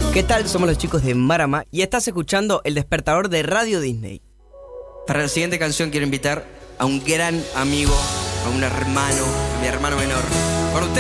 ¿Qué tal? Somos los chicos de Marama y estás escuchando El Despertador de Radio Disney. Para la siguiente canción quiero invitar a un gran amigo, a un hermano, a mi hermano menor. Con ustedes